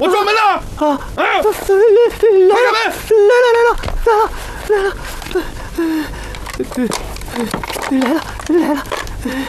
我撞门了！啊！开开门！ 来了！